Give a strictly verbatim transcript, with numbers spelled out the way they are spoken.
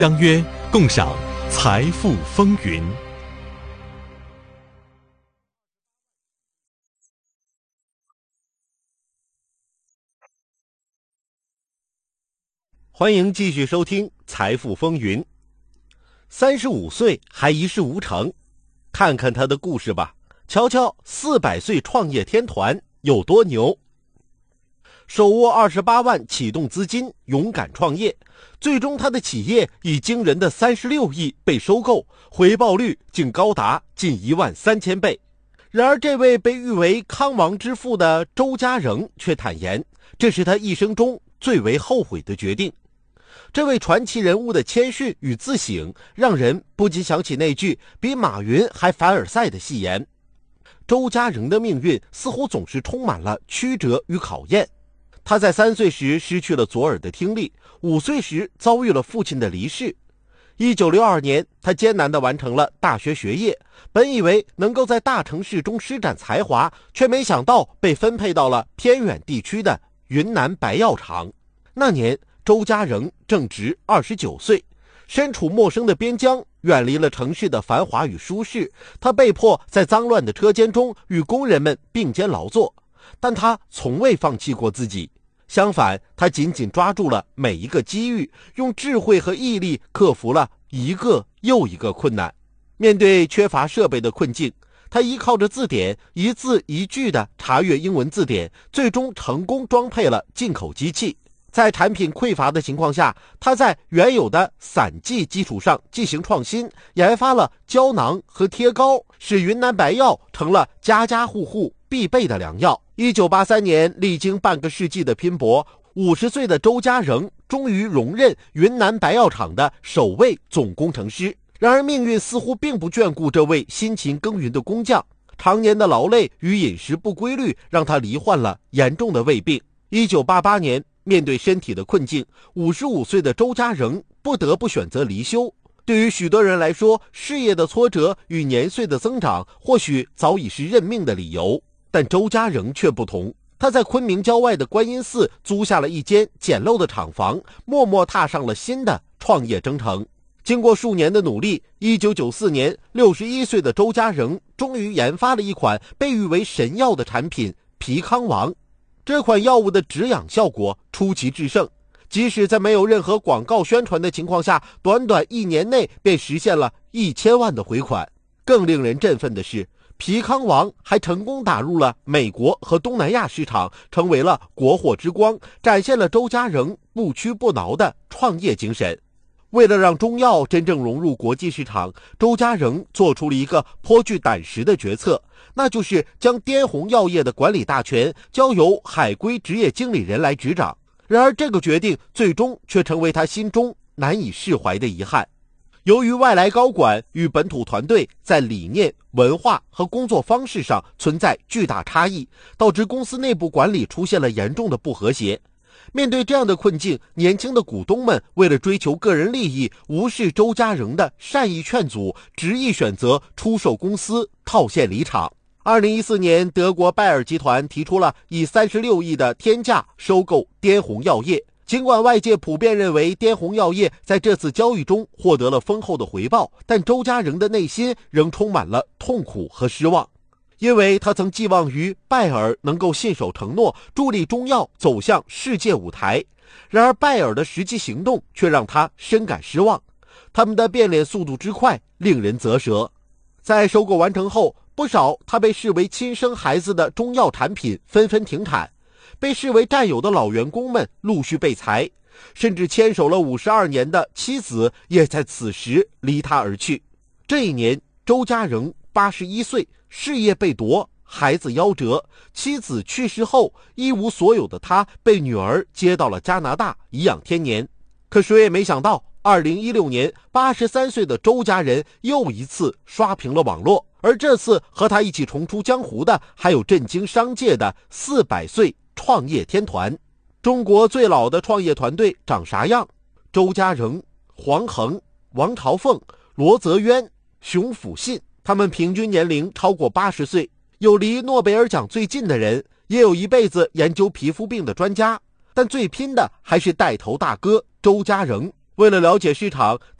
相约共赏财富风云。 欢迎继续收听《财富风云》。三十五岁还一事无成，看看他的故事吧。瞧瞧四百岁创业天团有多牛！手握二十八万启动资金，勇敢创业，最终他的企业以惊人的三十六亿被收购，回报率竟高达近一万三千倍。然而，这位被誉为康王之父的周家仍却坦言，这是他一生中最为后悔的决定。这位传奇人物的谦逊与自省，让人不禁想起那句比马云还凡尔赛的戏言。周家仍的命运似乎总是充满了曲折与考验。他在三岁时失去了左耳的听力，五岁时遭遇了父亲的离世。一九六二年，他艰难地完成了大学学业，本以为能够在大城市中施展才华，却没想到被分配到了偏远地区的云南白药厂。那年周家仍正值二十九岁，身处陌生的边疆，远离了城市的繁华与舒适，他被迫在脏乱的车间中与工人们并肩劳作，但他从未放弃过自己。相反，他紧紧抓住了每一个机遇，用智慧和毅力克服了一个又一个困难。面对缺乏设备的困境，他依靠着字典，一字一句地查阅英文字典，最终成功装配了进口机器。在产品匮乏的情况下，他在原有的散剂基础上进行创新，研发了胶囊和贴膏，使云南白药成了家家户户必备的良药。一九八三年，历经半个世纪的拼搏，五十岁的周家仍终于荣任云南白药厂的首位总工程师。然而命运似乎并不眷顾这位辛勤耕耘的工匠，常年的劳累与饮食不规律让他罹患了严重的胃病。一九八八年，面对身体的困境，五十五岁的周家仍不得不选择离休。对于许多人来说，事业的挫折与年岁的增长或许早已是认命的理由，但周家仍却不同。他在昆明郊外的观音寺租下了一间简陋的厂房，默默踏上了新的创业征程。经过数年的努力，一九九四年，六十一岁的周家仍终于研发了一款被誉为神药的产品皮康王。这款药物的止痒效果出奇制胜，即使在没有任何广告宣传的情况下，短短一年内便实现了一千万的回款。更令人振奋的是，皮康王还成功打入了美国和东南亚市场，成为了国货之光，展现了周家仍不屈不挠的创业精神。为了让中药真正融入国际市场，周家仍做出了一个颇具胆识的决策，那就是将滇红药业的管理大权交由海归职业经理人来执掌。然而这个决定最终却成为他心中难以释怀的遗憾。由于外来高管与本土团队在理念、文化和工作方式上存在巨大差异，导致公司内部管理出现了严重的不和谐。面对这样的困境，年轻的股东们为了追求个人利益，无视周家仍的善意劝阻，执意选择出售公司，套现离场。二零一四年，德国拜耳集团提出了以三十六亿的天价收购滇红药业。尽管外界普遍认为滇红药业在这次交易中获得了丰厚的回报，但周家仍的内心仍充满了痛苦和失望。因为他曾寄望于拜耳能够信守承诺，助力中药走向世界舞台。然而拜耳的实际行动却让他深感失望，他们的变脸速度之快令人啧舌。在收购完成后，不少他被视为亲生孩子的中药产品纷纷停产，被视为战友的老员工们陆续被裁，甚至牵手了五十二年的妻子也在此时离他而去。这一年，周家仍八十一岁，事业被夺，孩子夭折，妻子去世后，一无所有的他被女儿接到了加拿大颐养天年。可谁也没想到，二零一六年，八十三岁的周家人又一次刷屏了网络，而这次和他一起重出江湖的，还有震惊商界的四百岁创业天团。中国最老的创业团队长啥样？周家仍、黄恒、王朝凤、罗泽渊、熊辅信，他们平均年龄超过八十岁，有离诺贝尔奖最近的人，也有一辈子研究皮肤病的专家，但最拼的还是带头大哥周家仍。 为了了解市场，